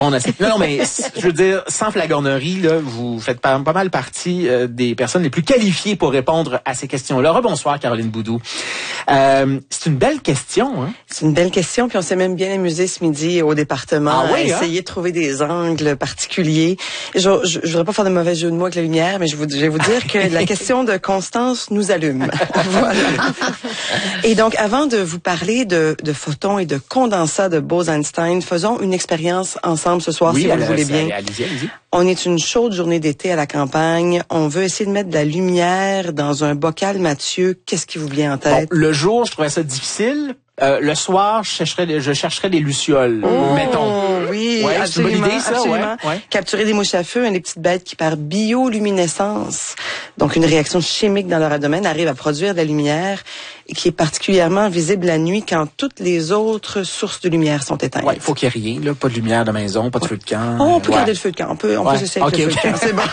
Non, mais je veux dire, sans flagornerie, là, vous faites pas mal partie des personnes les plus qualifiées pour répondre à ces questions-là. Bonsoir, Caroline Boudou. C'est une belle question, hein? C'est une belle question, puis on s'est même bien amusé ce midi au département à essayer de trouver des angles particuliers. Je voudrais pas faire de mauvais jeu de mots avec la lumière, mais je vais vous dire que la question de Constance nous allume. Voilà. Et donc, avant de vous parler de photons et de condensats de Bose-Einstein, faisons une expérience ensemble ce soir, si vous le voulez bien. Allez-y. On est une chaude journée d'été à la campagne. On veut essayer de mettre de la lumière dans un bocal. Mathieu, qu'est-ce qui vous vient en tête? Bon, le jour, je trouvais ça difficile. Le soir, je chercherais des lucioles, mettons. Oui, ouais, absolument, c'est une bonne idée, ça, absolument. Ouais. Capturer des mouches à feu, des petites bêtes qui, par bioluminescence, donc une réaction chimique dans leur abdomen, arrivent à produire de la lumière qui est particulièrement visible la nuit quand toutes les autres sources de lumière sont éteintes. Ouais, il faut qu'il n'y ait rien, là, pas de lumière de maison, pas de feu de camp. On peut garder le feu de camp, on peut essayer avec le feu de camp, c'est bon.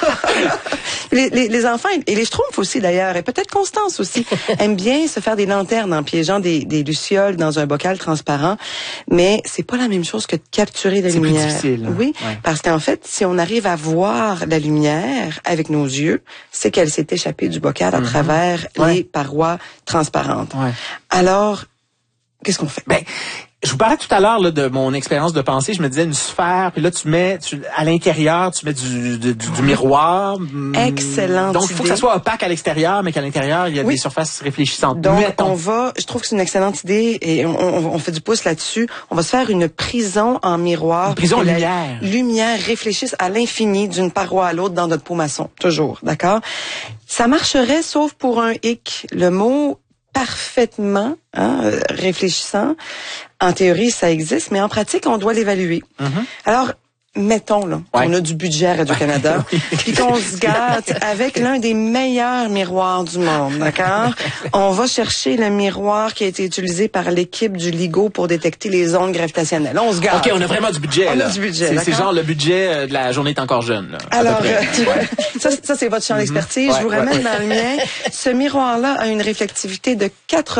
Les enfants, et les Schtroumpfs aussi d'ailleurs, et peut-être Constance aussi, aiment bien se faire des lanternes en piégeant des lucioles dans un bocal transparent, mais c'est pas la même chose que de capturer la lumière. C'est plus difficile. Hein? Oui, parce qu'en fait, si on arrive à voir la lumière avec nos yeux, c'est qu'elle s'est échappée du bocal à travers les parois transparentes. Ouais. Alors, qu'est-ce qu'on fait? Ben, je vous parlais tout à l'heure là, de mon expérience de pensée. Je me disais une sphère, puis là à l'intérieur, tu mets du miroir. Excellente Donc il faut que ça soit opaque à l'extérieur, mais qu'à l'intérieur il y a des surfaces réfléchissantes. Donc je trouve que c'est une excellente idée et on fait du pouce là-dessus. On va se faire une prison en miroir. Une prison lumière. Lumière réfléchisse à l'infini d'une paroi à l'autre dans notre peau maçon, toujours, d'accord? Ça marcherait sauf pour un hic. Le mot parfaitement réfléchissant. En théorie, ça existe, mais en pratique, on doit l'évaluer. Alors, mettons là, on a du budget à Radio-Canada, puis qu'on se gâte avec l'un des meilleurs miroirs du monde, d'accord? On va chercher le miroir qui a été utilisé par l'équipe du LIGO pour détecter les ondes gravitationnelles. On se gâte. OK, on a vraiment du budget, là. On a du budget, c'est genre le budget de la journée est encore jeune, là. Alors, ça c'est votre champ d'expertise. Je vous ramène dans le mien. Ce miroir-là a une réflectivité de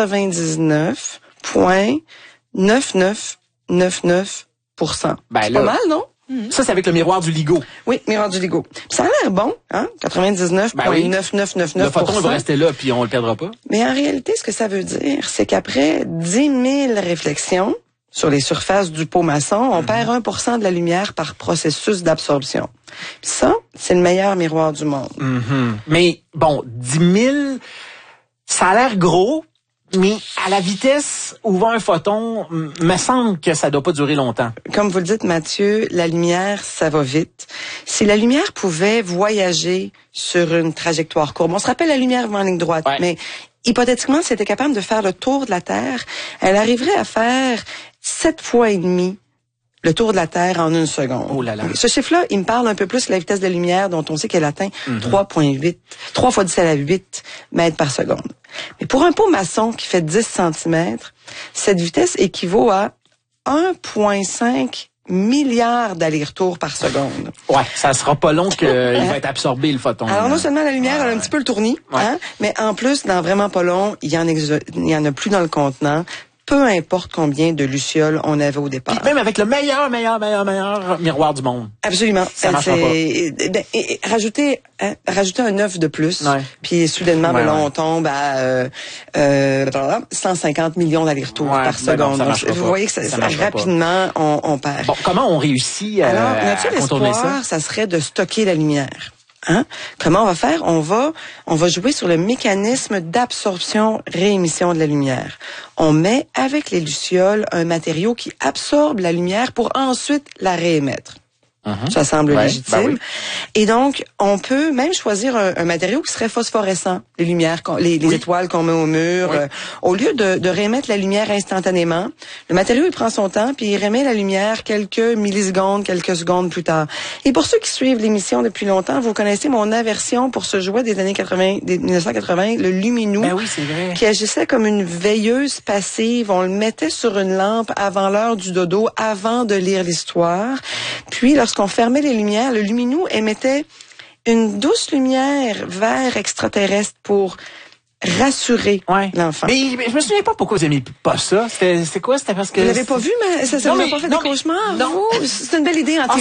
99,9999%. C'est pas mal, non? Ça, c'est avec le miroir du LIGO. Oui, miroir du LIGO. Ça a l'air bon, hein? 99,9999%. Le photon, il va rester là, puis on le perdra pas. Mais en réalité, ce que ça veut dire, c'est qu'après 10 000 réflexions sur les surfaces du pot maçon, on perd 1% de la lumière par processus d'absorption. Puis ça, c'est le meilleur miroir du monde. Mais, bon, 10 000, ça a l'air gros, mais à la vitesse où va un photon, me semble que ça doit pas durer longtemps. Comme vous le dites, Mathieu, la lumière, ça va vite. Si la lumière pouvait voyager sur une trajectoire courbe, on se rappelle la lumière va en ligne droite, mais hypothétiquement, si elle était capable de faire le tour de la Terre, elle arriverait à faire 7 fois et demi le tour de la Terre en 1 seconde. Oh là là. Ce chiffre-là, il me parle un peu plus de la vitesse de la lumière dont on sait qu'elle atteint 3,8, 3 fois 10 à la 8 mètres par seconde. Mais pour un pot maçon qui fait 10 cm, cette vitesse équivaut à 1,5 milliard d'allers-retours par seconde. Ouais, ça sera pas long qu'il va être absorbé, le photon. Alors, non seulement la lumière a un petit peu le tournis, mais en plus, dans vraiment pas long, il y en a plus dans le contenant. Peu importe combien de lucioles on avait au départ. Puis même avec le meilleur miroir du monde. Absolument. Ça marchera pas. Et rajouter un œuf de plus, puis soudainement, on tombe à 150 millions d'allers-retours par seconde. Donc, vous voyez que ça rapidement, on perd. Bon, comment on réussit à contourner ça? Ça serait de stocker la lumière. Comment on va faire? On va jouer sur le mécanisme d'absorption-réémission de la lumière. On met avec les lucioles un matériau qui absorbe la lumière pour ensuite la réémettre. Ça semble légitime. Et donc, on peut même choisir un matériau qui serait phosphorescent. Les lumières, les étoiles qu'on met au mur. Au lieu de réémettre la lumière instantanément, le matériau, il prend son temps, puis il réémet la lumière quelques millisecondes, quelques secondes plus tard. Et pour ceux qui suivent l'émission depuis longtemps, vous connaissez mon aversion pour ce jouet des années 1980, le Luminou, qui agissait comme une veilleuse passive. On le mettait sur une lampe avant l'heure du dodo, avant de lire l'histoire. Puis, lorsqu'on fermait les lumières, le Luminou émettait une douce lumière vert extraterrestre pour rassurer l'enfant. Mais je me souviens pas pourquoi vous n'aimiez pas ça. C'était quoi? C'était parce que... Vous l'avez pas vu, mais ça vous a pas fait de cauchemar? Non. C'est une belle idée en